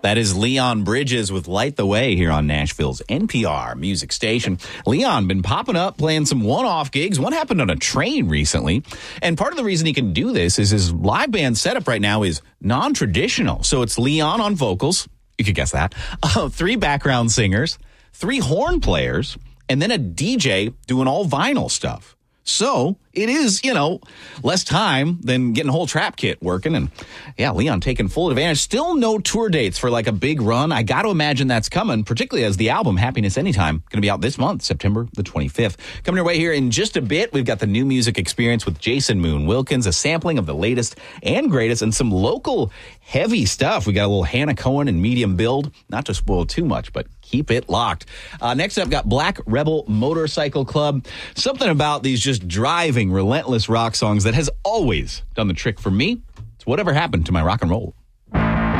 That is Leon Bridges with Light the Way here on Nashville's NPR music station. Leon been popping up, playing some one-off gigs. One happened on a train recently. And part of the reason he can do this is his live band setup right now is non-traditional. So it's Leon on vocals. You could guess that. 3 background singers, 3 horn players, and then a DJ doing all vinyl stuff. So it is, less time than getting a whole trap kit working. And yeah, Leon taking full advantage. Still no tour dates for like a big run. I got to imagine that's coming, particularly as the album Happiness Anytime going to be out this month, September the 25th. Coming your way here in just a bit, we've got the new music experience with Jason Moon Wilkins, a sampling of the latest and greatest and some local heavy stuff. We got a little Hannah Cohen and Medium Build. Not to spoil too much, but keep it locked. Next up, got Black Rebel Motorcycle Club. Something about these just driving, relentless rock songs that has always done the trick for me. It's Whatever Happened to My Rock and Roll.